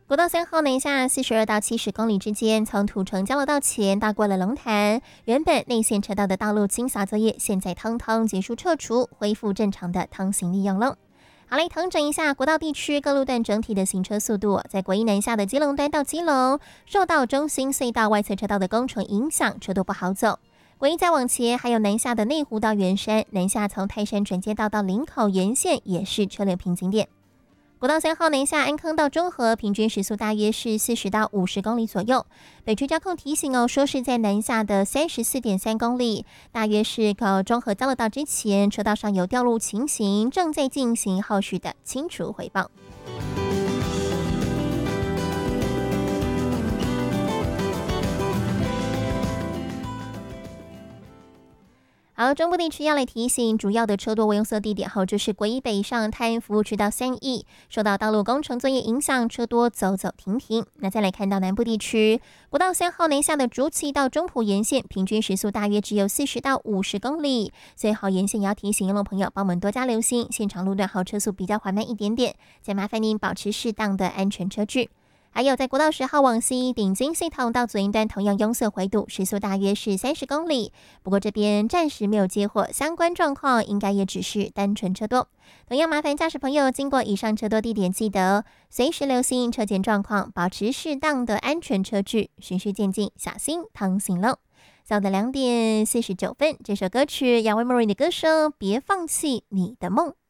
国道3号南下42到70公里之间，从土城交流道前到过了龙潭，原本内线车道的道路清扫作业，现在通通结束撤除，恢复正常的通行利用了。好嘞，统整一下国道地区各路段整体的行车速度，在国一南下的基隆端到基隆，受到中心隧道外侧车道的工程影响，车多不好走。国一再往前，还有南下的内湖到圆山，南下从泰山转接道到林口沿线也是车流瓶颈点。国道3号南下安坑到中和，平均时速大约是40到50公里左右。北区交控提醒说是在南下的34.3公里，大约是到中和交流道之前，车道上有掉路情形，正在进行后续的清除回报。好，中部地区要来提醒，主要的车多为用色地点后，就是国一北上泰安服务区到3义，受到道路工程作业影响，车多走走停停。那再来看到南部地区，国道3号南下的竹崎到中埔沿线，平均时速大约只有40到50公里，所以好沿线也要提醒用路朋友帮我们多加留心，现场路段后车速比较缓慢一点点，再麻烦您保持适当的安全车距。还有在国道10号往西顶金系统到左营段同样拥塞回堵，时速大约是30公里。不过这边暂时没有接获相关状况，应该也只是单纯车多。同样麻烦驾驶朋友经过以上车多地点，记得随时留心车前状况，保持适当的安全车距，循序渐进，小心通行喽。下午的2点49分，这首歌曲杨威莫瑞的歌声《别放弃你的梦》。